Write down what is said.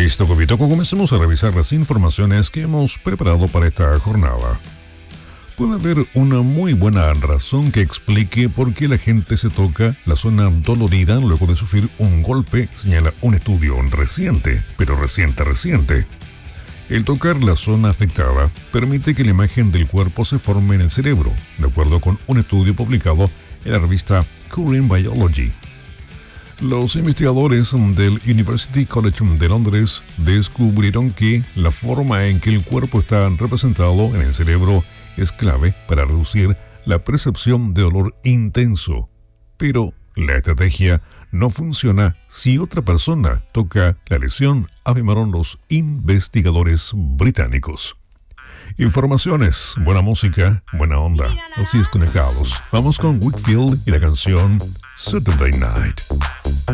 Listo, Copitoco, comencemos a revisar las informaciones que hemos preparado para esta jornada. Puede haber una muy buena razón que explique por qué la gente se toca la zona dolorida luego de sufrir un golpe, señala un estudio reciente. El tocar la zona afectada permite que la imagen del cuerpo se forme en el cerebro, de acuerdo con un estudio publicado en la revista Current Biology. Los investigadores del University College de Londres descubrieron que la forma en que el cuerpo está representado en el cerebro es clave para reducir la percepción de dolor intenso. Pero la estrategia no funciona si otra persona toca la lesión, afirmaron los investigadores británicos. Informaciones, buena música, buena onda. Así es, conectados. Vamos con Whitfield y la canción Saturday Night.